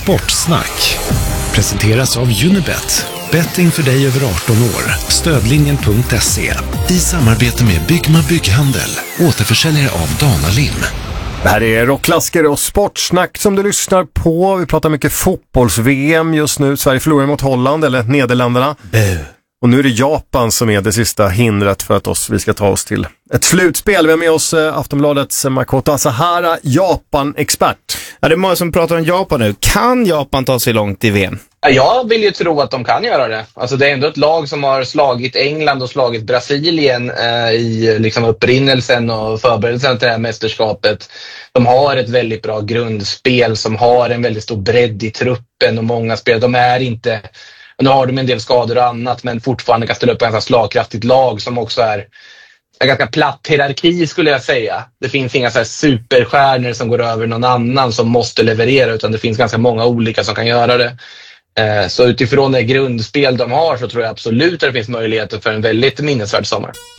Sportsnack presenteras av Unibet. Betting för dig över 18 år. Stödlinjen.se. I samarbete med Byggma Bygghandel. Återförsäljare av Dana Lim. Det här är rockklassiker och sportsnack som du lyssnar på. Vi pratar mycket fotbolls-VM just nu. Sverige förlorar mot Holland eller Nederländerna. Och nu är det Japan som är det sista hindret för att vi ska ta oss till ett slutspel. Vi har med oss Aftonbladets Makoto Asahara, Japan-expert. Ja, det är många som pratar om Japan nu. Kan Japan ta sig långt i VM? Jag vill ju tro att de kan göra det. Alltså det är ändå ett lag som har slagit England och slagit Brasilien i liksom upprinnelsen och förberedelsen till det här mästerskapet. De har ett väldigt bra grundspel som har en väldigt stor bredd i truppen och många spel. De är inte, nu har de en del skador och annat, men fortfarande kan ställa upp ett ganska slagkraftigt lag som också är en ganska platt hierarki skulle jag säga. Det finns inga så här superstjärnor som går över någon annan som måste leverera, utan det finns ganska många olika som kan göra det. Så utifrån det grundspel de har så tror jag absolut att det finns möjligheter för en väldigt minnesvärd sommar.